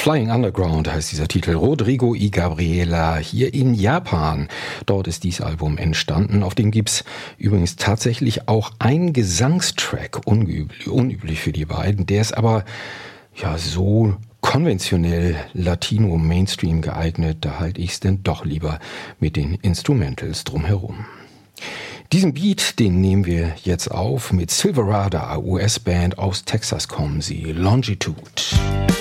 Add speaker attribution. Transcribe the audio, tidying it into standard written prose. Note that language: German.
Speaker 1: Flying Underground heißt dieser Titel. Rodrigo y Gabriela hier in Japan. Dort ist dieses Album entstanden. Auf dem gibt's übrigens tatsächlich auch ein Gesangstrack, unüblich für die beiden. Der ist aber ja so konventionell Latino-Mainstream geeignet. Da halte ich's denn doch lieber mit den Instrumentals drumherum. Diesen Beat, den nehmen wir jetzt auf. Mit Silverado, US-Band aus Texas kommen sie. Longitude.